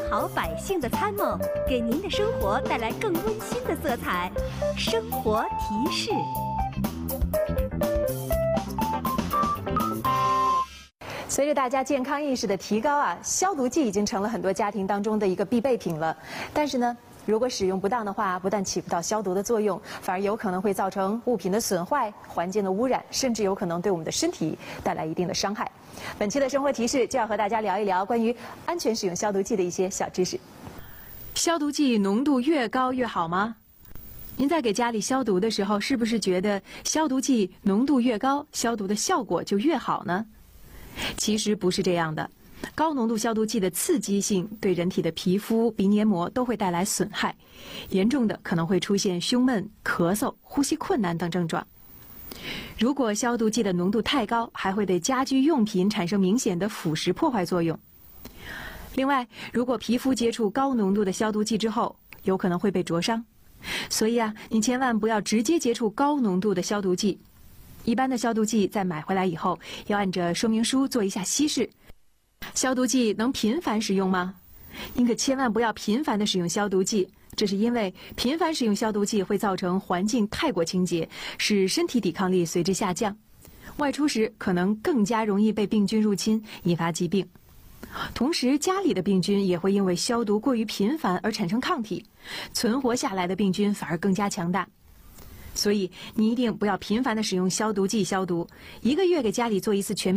好百姓的参谋，给您的生活带来更温馨的色彩。生活提示。 随着大家健康意识的提高啊，消毒剂已经成了很多家庭当中的一个必备品了。但是呢，如果使用不当的话，不但起不到消毒的作用，反而有可能会造成物品的损坏、环境的污染，甚至有可能对我们的身体带来一定的伤害。本期的生活提示就要和大家聊一聊关于安全使用消毒剂的一些小知识。消毒剂浓度越高越好吗？您在给家里消毒的时候，是不是觉得消毒剂浓度越高，消毒的效果就越好呢？其实不是这样的，高浓度消毒剂的刺激性对人体的皮肤、鼻黏膜都会带来损害，严重的可能会出现胸闷、咳嗽、呼吸困难等症状。如果消毒剂的浓度太高，还会对家居用品产生明显的腐蚀破坏作用。另外，如果皮肤接触高浓度的消毒剂之后，有可能会被灼伤。所以啊，你千万不要直接接触高浓度的消毒剂。一般的消毒剂在买回来以后，要按着说明书做一下稀释。消毒剂能频繁使用吗？您可千万不要频繁的使用消毒剂，这是因为频繁使用消毒剂会造成环境太过清洁，使身体抵抗力随之下降。外出时可能更加容易被病菌入侵，引发疾病。同时，家里的病菌也会因为消毒过于频繁而产生抗体，存活下来的病菌反而更加强大。所以，你一定不要频繁的使用消毒剂消毒，1个月给家里做一次全面